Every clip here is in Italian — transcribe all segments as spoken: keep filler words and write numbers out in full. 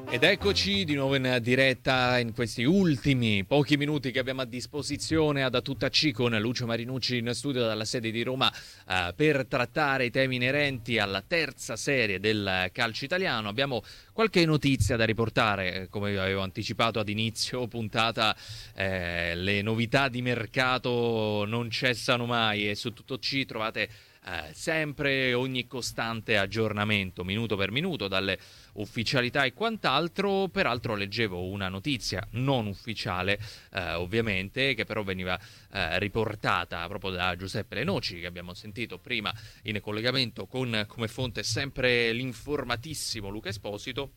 Ed eccoci di nuovo in diretta in questi ultimi pochi minuti che abbiamo a disposizione ad A Tutta C con Lucio Marinucci in studio dalla sede di Roma eh, per trattare i temi inerenti alla terza serie del calcio italiano. Abbiamo qualche notizia da riportare, come avevo anticipato ad inizio puntata, eh, le novità di mercato non cessano mai e su Tutto C trovate Eh, sempre ogni costante aggiornamento minuto per minuto dalle ufficialità e quant'altro. Peraltro leggevo una notizia non ufficiale eh, ovviamente, che però veniva eh, riportata proprio da Giuseppe Lenoci, che abbiamo sentito prima in collegamento con come fonte sempre l'informatissimo Luca Esposito.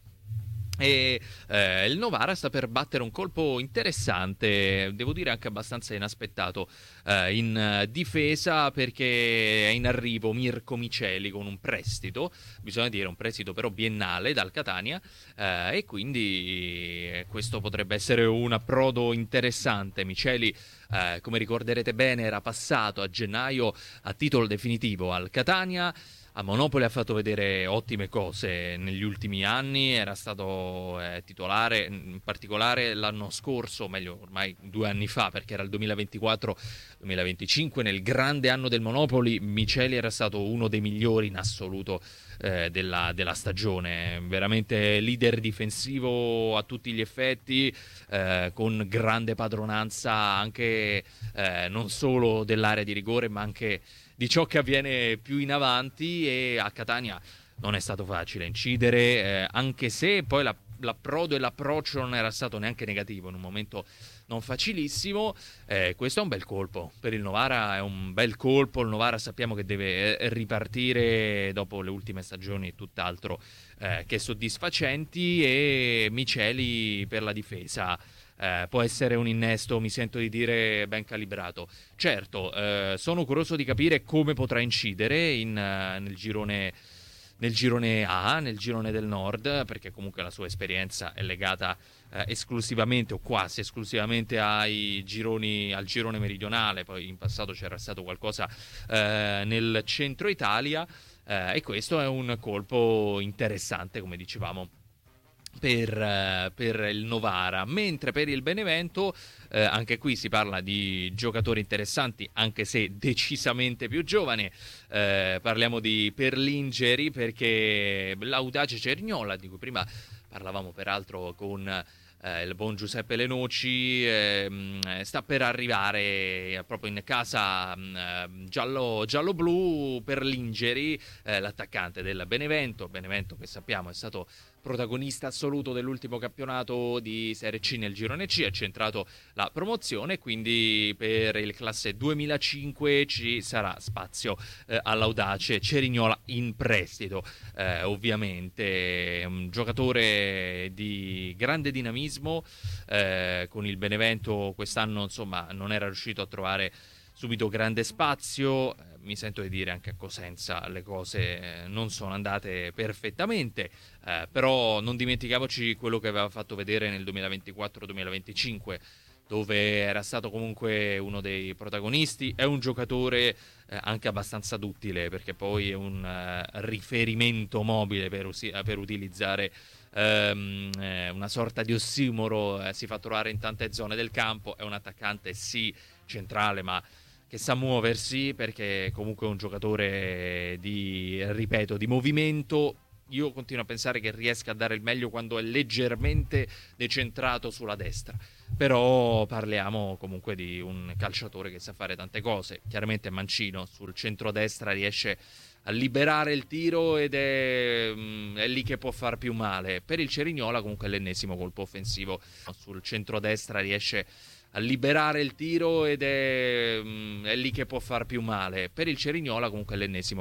E eh, il Novara sta per battere un colpo interessante, devo dire anche abbastanza inaspettato, eh, in eh, difesa, perché è in arrivo Mirko Miceli con un prestito, bisogna dire un prestito però biennale dal Catania, eh, e quindi eh, questo potrebbe essere un approdo interessante. Miceli, eh, come ricorderete bene, era passato a gennaio a titolo definitivo al Catania. A Monopoli ha fatto vedere ottime cose negli ultimi anni, era stato eh, titolare in particolare l'anno scorso, o meglio ormai due anni fa, perché era il duemilaventiquattro duemilaventicinque, nel grande anno del Monopoli Miceli era stato uno dei migliori in assoluto eh, della, della stagione, veramente leader difensivo a tutti gli effetti, eh, con grande padronanza anche eh, non solo dell'area di rigore ma anche di ciò che avviene più in avanti. E a Catania non è stato facile incidere, eh, anche se poi la, l'approdo e l'approccio non era stato neanche negativo in un momento non facilissimo. Eh, questo è un bel colpo per il Novara, è un bel colpo. Il Novara sappiamo che deve ripartire dopo le ultime stagioni tutt'altro eh, che soddisfacenti, e Miceli per la difesa Eh, può essere un innesto, mi sento di dire, ben calibrato. Certo, eh, sono curioso di capire come potrà incidere in, uh, nel girone nel girone A, nel girone del Nord, perché comunque la sua esperienza è legata eh, esclusivamente o quasi esclusivamente ai gironi, al girone meridionale. Poi in passato c'era stato qualcosa eh, nel centro Italia, eh, e questo è un colpo interessante, come dicevamo, Per, uh, per il Novara. Mentre per il Benevento eh, anche qui si parla di giocatori interessanti, anche se decisamente più giovani. Eh, parliamo di Perlingeri, perché l'Audace Cerignola, di cui prima parlavamo peraltro con eh, il buon Giuseppe Lenoci, eh, sta per arrivare proprio in casa eh, giallo, giallo-blu. Perlingeri, eh, l'attaccante del Benevento Benevento che sappiamo è stato protagonista assoluto dell'ultimo campionato di Serie C nel girone C, ha centrato la promozione, quindi per il classe duemilacinque ci sarà spazio eh, all'Audace Cerignola in prestito. Eh, ovviamente un giocatore di grande dinamismo, eh, con il Benevento quest'anno insomma non era riuscito a trovare subito grande spazio. Eh, mi sento di dire anche a Cosenza le cose non sono andate perfettamente, eh, però non dimentichiamoci quello che aveva fatto vedere nel duemilaventiquattro duemilaventicinque, dove era stato comunque uno dei protagonisti. È un giocatore eh, anche abbastanza duttile, perché poi è un uh, riferimento mobile, per, usi- per utilizzare um, eh, una sorta di ossimoro. Eh, si fa trovare in tante zone del campo, è un attaccante sì centrale, ma che sa muoversi, perché comunque è un giocatore di, ripeto, di movimento. Io continuo a pensare che riesca a dare il meglio quando è leggermente decentrato sulla destra, però parliamo comunque di un calciatore che sa fare tante cose. Chiaramente Mancino sul centrodestra riesce a liberare il tiro ed è, è lì che può far più male. Per il Cerignola comunque è l'ennesimo colpo offensivo sul centrodestra, riesce a liberare il tiro ed è, è lì che può far più male. Per il Cerignola comunque è l'ennesimo